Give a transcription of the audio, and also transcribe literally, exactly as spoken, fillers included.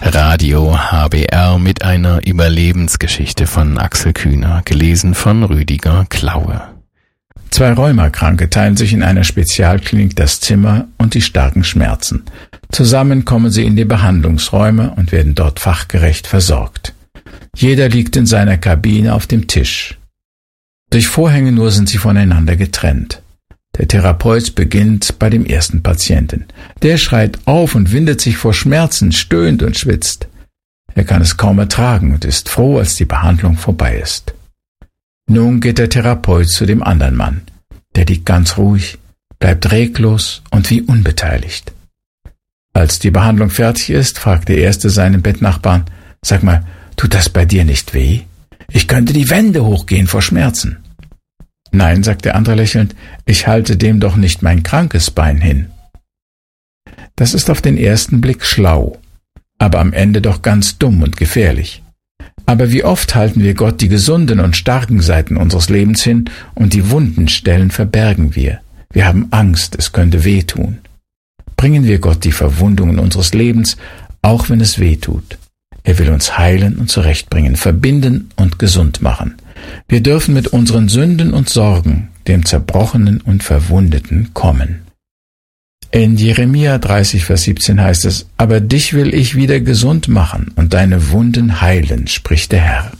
Radio H B R mit einer Überlebensgeschichte von Axel Kühner, gelesen von Rüdiger Klaue. Zwei Rheumakranke teilen sich in einer Spezialklinik das Zimmer und die starken Schmerzen. Zusammen kommen sie in die Behandlungsräume und werden dort fachgerecht versorgt. Jeder liegt in seiner Kabine auf dem Tisch. Durch Vorhänge nur sind sie voneinander getrennt. Der Therapeut beginnt bei dem ersten Patienten. Der schreit auf und windet sich vor Schmerzen, stöhnt und schwitzt. Er kann es kaum ertragen und ist froh, als die Behandlung vorbei ist. Nun geht der Therapeut zu dem anderen Mann. Der liegt ganz ruhig, bleibt reglos und wie unbeteiligt. Als die Behandlung fertig ist, fragt der Erste seinen Bettnachbarn, »Sag mal, tut das bei dir nicht weh? Ich könnte die Wände hochgehen vor Schmerzen.« »Nein«, sagt der andere lächelnd, »ich halte dem doch nicht mein krankes Bein hin.« Das ist auf den ersten Blick schlau, aber am Ende doch ganz dumm und gefährlich. Aber wie oft halten wir Gott die gesunden und starken Seiten unseres Lebens hin und die wunden Stellen verbergen wir. Wir haben Angst, es könnte wehtun. Bringen wir Gott die Verwundungen unseres Lebens, auch wenn es weh tut. Er will uns heilen und zurechtbringen, verbinden und gesund machen. Wir dürfen mit unseren Sünden und Sorgen dem Zerbrochenen und Verwundeten kommen. In Jeremia dreißig, Vers siebzehn heißt es, »Aber dich will ich wieder gesund machen und deine Wunden heilen, spricht der Herr.«